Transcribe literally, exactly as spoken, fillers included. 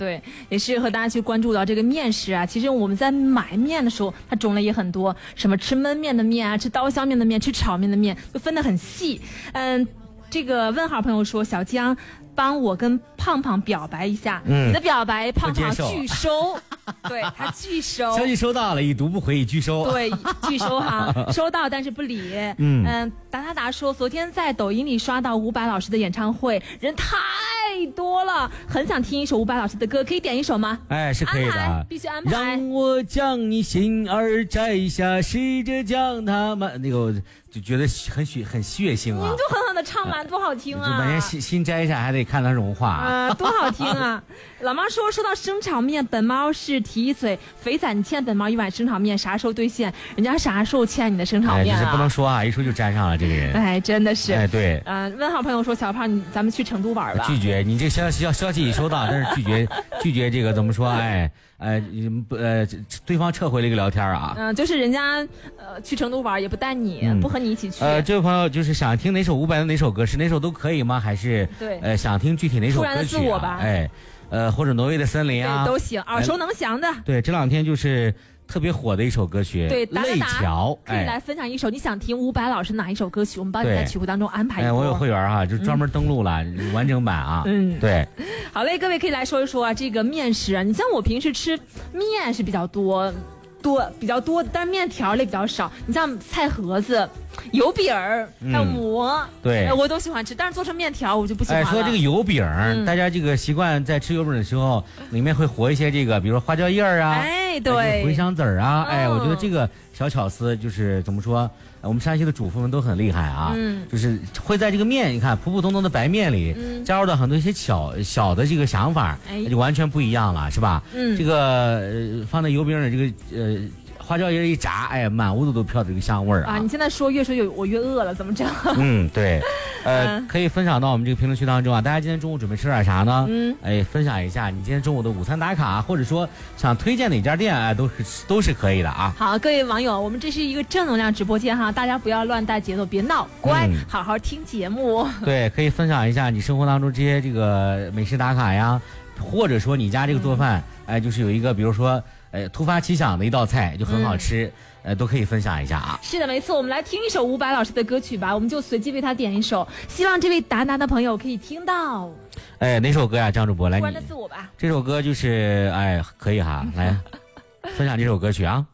对，也是和大家去关注到这个面食啊。其实我们在买面的时候，它种类也很多，什么吃焖面的面啊，吃刀削面的面，吃炒面的面，就分得很细。嗯，这个问号朋友说，小江帮我跟胖胖表白一下，嗯、你的表白胖胖拒收。对他拒收， 消息收到了，已读不回，已拒收。 对，拒收哈，收到但是不理。嗯嗯，达达达说，昨天在抖音里刷到伍佰老师的演唱会，人太多了，很想听一首伍佰老师的歌，可以点一首吗？ 哎，是可以的， 必须安排。 让我将你心儿摘下，试着将它们那个。就觉得很血很血腥啊！ 您就狠狠的唱完，多好听啊！ 就把人心心摘下，还得看它融化啊、呃，多好听啊！老妈说，说到生炒面，本猫是提一嘴，肥仔你欠本猫一碗生炒面，啥时候兑现？人家啥时候欠你的生炒面啊？ 哎、这是不能说啊，一说就沾上了这个人。 哎，真的是。 哎，对。 嗯、呃，问号朋友说，小胖，你咱们去成都玩吧。 拒绝，你这消息消消息已收到，但是拒绝拒绝这个怎么说？哎。呃，不呃，对方撤回了一个聊天啊。 嗯、呃，就是人家呃去成都玩也不带你、嗯，不和你一起去。 呃，这位朋友就是想听哪首伍佰的哪首歌，是哪首都可以吗？还是对呃想听具体哪首歌曲、啊？ 突然的自我吧。 哎，呃，或者挪威的森林啊， 都行，耳熟能详的。呃、 对，这两天就是特别火的一首歌曲。 对， 泪桥， 可以来分享一首、哎、你想听伍佰老师哪一首歌曲，我们帮你在曲库当中安排一。 哎，我有会员啊，就专门登录了、嗯、完整版啊。嗯，对。 好嘞，各位可以来说一说啊，这个面食啊，你像我平时吃面是比较多多比较多，但是面条类比较少。你像菜盒子、油饼儿还有馍、嗯， 对、 哎，我都喜欢吃，但是做成面条我就不喜欢了。 哎，说这个油饼、嗯，大家这个习惯在吃油饼的时候，里面会和一些这个，比如说花椒叶啊， 哎，对， 茴香籽儿啊、嗯，哎，我觉得这个小巧思就是怎么说？我们山西的主妇们都很厉害啊，嗯，就是会在这个面，你看普普通通的白面里，嗯、加入到很多一些小小的这个想法，哎，那就完全不一样了，是吧？嗯，这个、呃、放在油饼的这个呃花椒叶一炸，哎，满屋子都飘着这个香味儿啊！ 啊，你现在说越说越我越饿了，怎么整？ 嗯，对，呃，嗯、可以分享到我们这个评论区当中啊。大家今天中午准备吃点啥呢？嗯，哎，分享一下你今天中午的午餐打卡，或者说想推荐哪家店，哎，都是都是可以的啊。 好，各位网友，我们这是一个正能量直播间哈，大家不要乱带节奏，别闹，乖，嗯、好好听节目。 对，可以分享一下你生活当中这些这个美食打卡呀，或者说你家这个做饭，嗯、哎，就是有一个比如说。呃，突发奇想的一道菜就很好吃，嗯、呃，都可以分享一下啊。 是的，没错，我们来听一首伍佰老师的歌曲吧，我们就随机为他点一首，希望这位达达的朋友可以听到。 哎，哪首歌呀、啊？张主播来， 突然的自我吧。 这首歌就是，哎，可以哈，来分享这首歌曲啊。